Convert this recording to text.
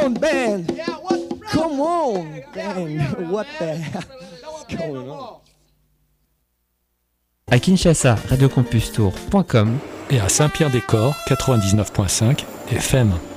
on, Ben! Come on, Ben! What the hell is going on? À Kinshasa, radiocampustour.com et à Saint-Pierre-des-Corps, 99.5 FM.